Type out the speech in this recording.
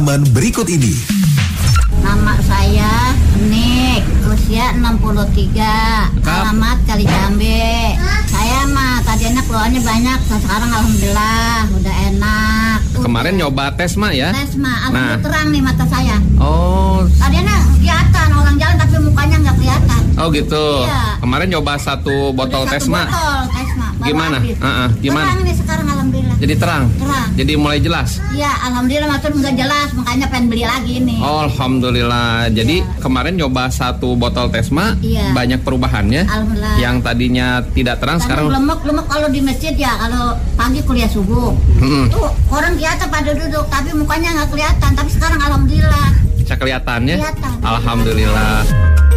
Berikut ini. Nama saya Nik, usia 63, alamat Kalijambe. Saya mah tadinya keluarnya banyak, sekarang alhamdulillah udah enak. Kemarin nyoba tes mah ya? Tes mah, alhamdulillah terang nih mata saya. Oh. Tadinya kelihatan orang jalan tapi mukanya nggak kelihatan. Oh gitu. Iya. Kemarin nyoba satu botol tes mah. Gimana? Gimana? Terang nih sekarang alhamdulillah. Jadi terang. Terang. Jadi mulai jelas. Iya, alhamdulillah maksud nggak jelas, makanya pengen beli lagi nih. Oh, alhamdulillah. Jadi kemarin nyoba satu botol tesma, Iya. banyak perubahannya. Alhamdulillah. Yang tadinya tidak terang sekarang. Lemek kalau di masjid ya, kalau pagi kuliah subuh. Tuh orang kelihatan pada duduk, tapi mukanya nggak kelihatan. Tapi sekarang alhamdulillah. Bisa kelihatannya. Kelihatan. Alhamdulillah.